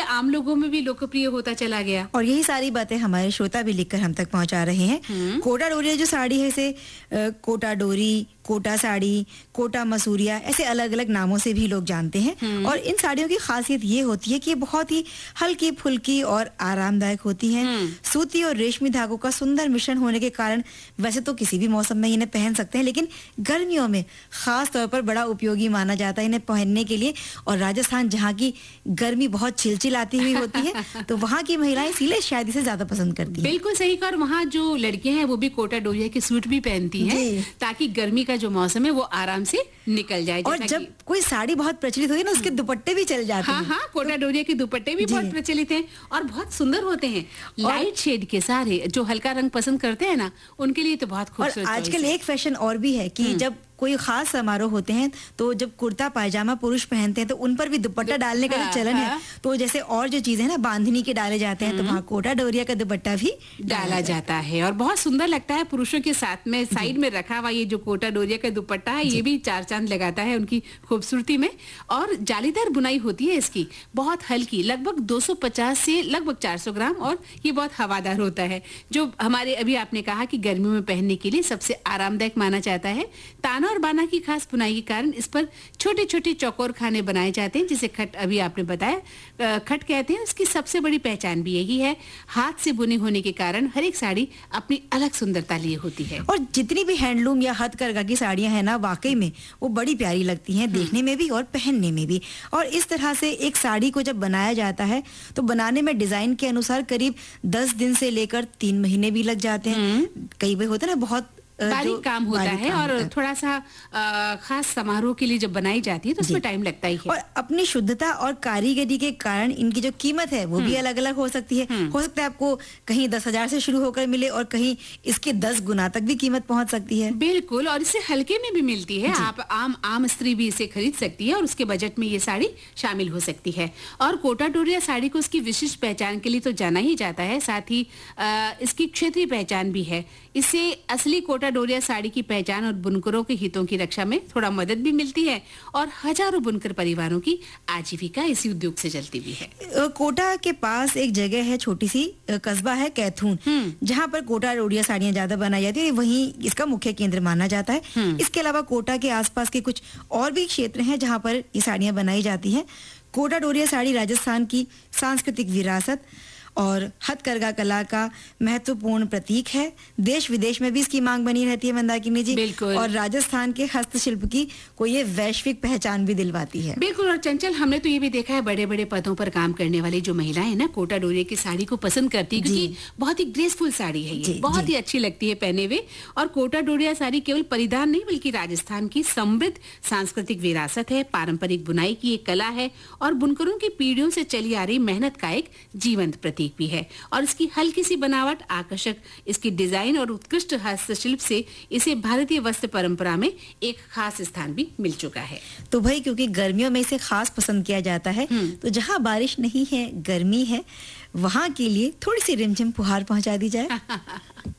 आम लोगों में भी लोकप्रिय होता चला गया। और यही सारी बातें हमारे श्रोता भी लिखकर हम तक पहुंचा रहे हैं। कोटा डोरिया जो साड़ी है इसे कोटा डोरी, कोटा साड़ी, कोटा मसूरिया ऐसे अलग अलग नामों से भी लोग जानते हैं। और इन साड़ियों की खासियत ये होती है कि ये बहुत ही हल्की फुल्की और आरामदायक होती हैं। सूती और रेशमी धागों का सुंदर मिश्रण होने के कारण वैसे तो किसी भी मौसम में इन्हें पहन सकते हैं, लेकिन गर्मियों में खास तौर पर बड़ा उपयोगी माना जाता है इन्हें पहनने के लिए। और राजस्थान जहाँ की गर्मी बहुत चिलचिलाती हुई होती है तो वहाँ की महिलाएं इसीलिए शायद इसे ज्यादा पसंद करती हैं। बिल्कुल सही कहा। और वहाँ जो लड़कियां हैं वो भी कोटा डोरिया के सूट भी पहनती हैं ताकि गर्मी का जो मौसम है वो आराम से निकल जाए। और जब कोई साड़ी बहुत प्रचलित होती है ना उसके दुपट्टे भी चल जाते हैं। हाँ, कोटा डोरिया के दुपट्टे भी बहुत प्रचलित हैं और बहुत सुंदर होते हैं। लाइट शेड के सारे जो हल्का रंग पसंद करते हैं ना उनके लिए तो बहुत खूबसूरत। और आजकल एक फैशन और भी है कि जब कोई खास समारोह होते हैं तो जब कुर्ता पायजामा पुरुष पहनते हैं तो उन पर भी दुपट्टा डालने का जो चलन है, तो जैसे और जो चीजें ना बांधनी के डाले जाते हैं तो वहाँ कोटा डोरिया का दुपट्टा भी डाला जाता है और बहुत सुंदर लगता है। पुरुषों के साथ में साइड में रखा हुआ ये जो कोटा डोरिया का दुपट्टा है ये भी चार चांद लगाता है उनकी खूबसूरती में। और जालीदार बुनाई होती है इसकी, बहुत हल्की, लगभग 250 से लगभग 400 ग्राम, और ये बहुत हवादार होता है जो हमारे अभी आपने कहा कि गर्मियों में पहनने के लिए सबसे आरामदायक माना जाता है। ताना और बाना की खास बुनाई के कारण इस पर छोटे छोटे चौकोर खाने बनाए जाते हैं जिसे खट अभी आपने बताया खट कहते हैं। इसकी सबसे बड़ी पहचान भी यही है, हाथ से बुनी होने के कारण हर एक साड़ी अपनी अलग सुंदरता लिए होती है। और जितनी भी हैंडलूम या हथकरघा की साड़ियां हैं ना वाकई में वो बड़ी प्यारी लगती हैं देखने में भी और पहनने में भी। और इस तरह से एक साड़ी को जब बनाया जाता है तो बनाने में डिजाइन के अनुसार करीब 10 दिन से लेकर 3 महीने भी लग जाते हैं। कई बार होता है ना बहुत बारीक काम होता है और थोड़ा सा खास समारोह के लिए जब बनाई जाती है तो उसमें टाइम लगता ही है। और अपनी शुद्धता और कारीगरी के कारण इनकी जो कीमत है वो भी अलग अलग हो सकती है। हो सकता है आपको कहीं 10,000 से शुरू होकर मिले और कहीं इसके 10 गुना तक भी कीमत पहुंच सकती है। बिल्कुल, और इसे हल्के में भी मिलती है। आप आम स्त्री भी इसे खरीद सकती है और उसके बजट में ये साड़ी शामिल हो सकती है। और कोटा डोरिया साड़ी को उसकी विशिष्ट पहचान के लिए तो जाना ही जाता है, साथ ही इसकी क्षेत्रीय पहचान भी है। इससे असली कोटा डोरिया साड़ी की पहचान और बुनकरों के हितों की रक्षा में थोड़ा मदद भी मिलती है और हजारों बुनकर परिवारों की आजीविका इसी उद्योग से चलती भी है। कोटा के पास एक जगह है, छोटी सी कस्बा है कैथून, जहां पर कोटा डोरिया साड़ियां ज्यादा बनाई जाती है, वहीं इसका मुख्य केंद्र माना जाता है। इसके अलावा कोटा के आसपास के कुछ और भी क्षेत्र हैं जहां पर ये साड़ियां बनाई जाती हैं। कोटा डोरिया साड़ी राजस्थान की सांस्कृतिक विरासत और हथकरघा कला का महत्वपूर्ण प्रतीक है। देश विदेश में भी इसकी मांग बनी रहती है मंदाकिनी जी। और राजस्थान के हस्तशिल्प की को ये वैश्विक पहचान भी दिलवाती है। बिल्कुल। और चंचल, हमने तो ये भी देखा है बड़े बड़े पदों पर काम करने वाली जो महिलाएं ना कोटा डोरिया की साड़ी को पसंद करती है क्योंकि बहुत ही ग्रेसफुल साड़ी है ये, बहुत ही अच्छी लगती है पहने हुए। और कोटा डोरिया साड़ी केवल परिधान नहीं बल्कि राजस्थान की समृद्ध सांस्कृतिक विरासत है, पारंपरिक बुनाई की एक कला है और बुनकरों की पीढ़ियों से चली आ रही मेहनत का एक जीवंत प्रतीक भी है। और इसकी हल्की सी बनावट, आकर्षक इसकी डिजाइन और उत्कृष्ट हस्तशिल्प से इसे भारतीय वस्त्र परंपरा में एक खास स्थान भी मिल चुका है। तो भाई क्योंकि गर्मियों में इसे खास पसंद किया जाता है तो जहां बारिश नहीं है, गर्मी है, वहां के लिए थोड़ी सी रिमझिम फुहार पहुंचा दी जाए।